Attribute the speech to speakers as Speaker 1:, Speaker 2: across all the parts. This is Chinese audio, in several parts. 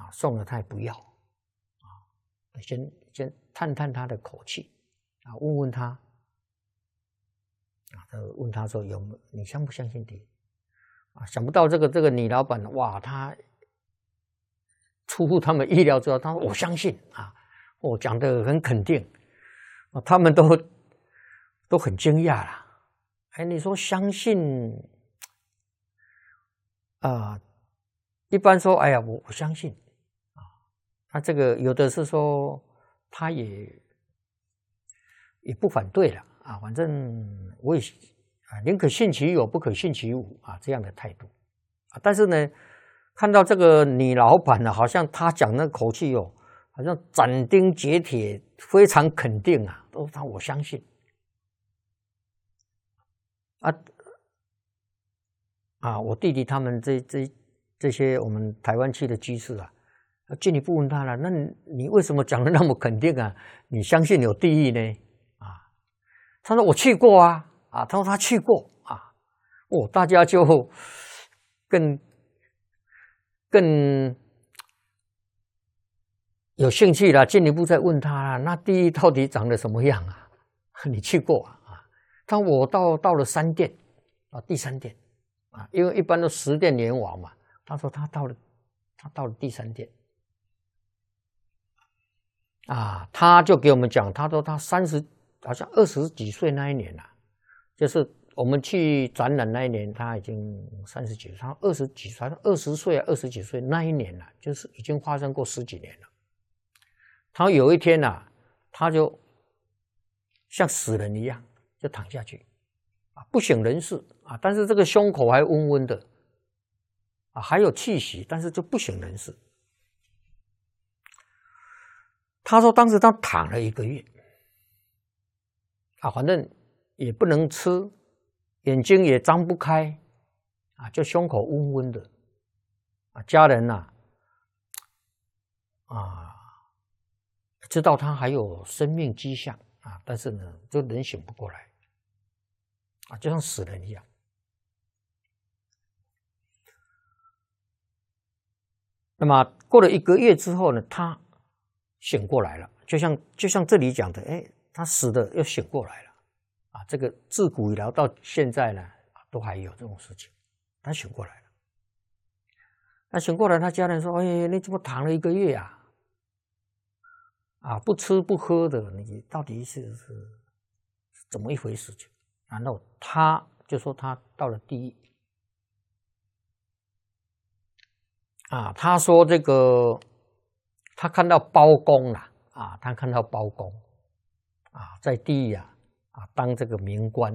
Speaker 1: 送了他也不要先探探他的口气问问他问他说你相不相信地狱想不到这个女老板哇，他出乎他们意料之外，他说我相信讲得很肯定他们都很惊讶啦。你说相信一般说哎呀我相信他这个有的是说他也不反对了反正我也宁可信其有不可信其无这样的态度但是呢看到这个女老板好像她讲那口气好像斩钉截铁非常肯定都说我相信我弟弟他们这些我们台湾去的居士进一步问他了，那你为什么讲得那么肯定你相信有地狱呢他说我去过他说他去过大家就更有兴趣了，进一步再问他那地狱到底长得什么样你去过他说我到了3殿第3殿因为一般都10殿阎王嘛，他说他到了第3殿他就给我们讲，他说他好像20几岁那一年就是我们去展览那一年，他已经30几岁，他20几岁，20岁20几岁那一年就是已经发生过10几年了。他有一天他就像死人一样就躺下去不省人事但是这个胸口还温温的还有气息，但是就不省人事。他说当时他躺了1个月反正也不能吃，眼睛也张不开就胸口温温的家人知道他还有生命迹象但是呢就人醒不过来就像死人一样。那么过了1个月之后呢，他醒过来了，就像这里讲的他死的又醒过来了这个自古以来到现在呢都还有这种事情。他醒过来了，他醒过来，他家人说你怎么躺了1个月不吃不喝的，你到底是怎么一回事情？然后他就说他到了地狱他说这个他看到包公他看到包公在地狱当这个民官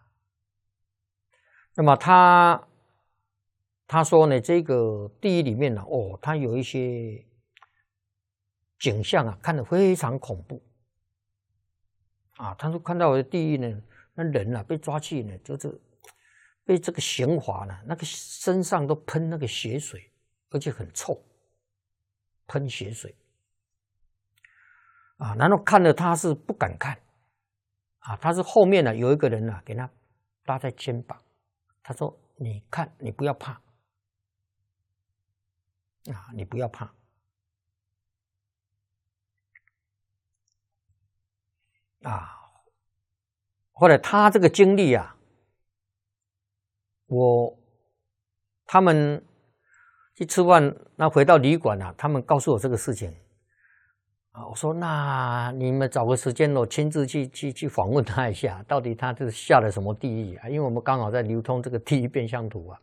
Speaker 1: 那么他说呢，这个地狱里面他有一些景象看得非常恐怖他说看到的地狱呢，那人被抓去呢，就是被这个刑罚呢，那个身上都喷那个血水，而且很臭，喷血水然后看了他是不敢看他是后面有一个人给他搭在肩膀，他说你看你不要怕你不要怕后来他这个经历他们去吃饭，那回到旅馆他们告诉我这个事情我说那你们找个时间我亲自去访问他一下，到底他是下了什么地狱因为我们刚好在流通这个地狱变相图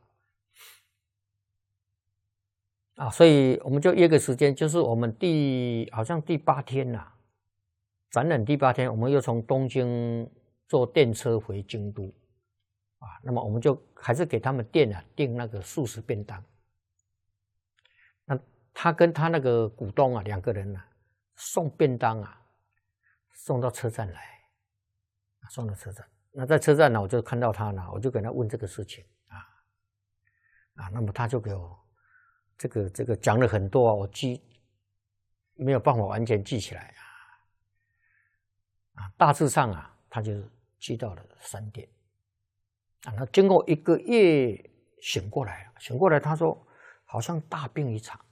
Speaker 1: 所以我们就约个时间，就是我们好像第8天展览第8天，我们又从东京坐电车回京都那么我们就还是给他们店订那个素食便当。那他跟他那个股东2个人送便当送到车站来，送到车站。那在车站我就看到他我就跟他问这个事情那么他就给我这个讲了很多我没有办法完全记起来大致上他就记到了3点那经过1个月醒过来他说好像大病一场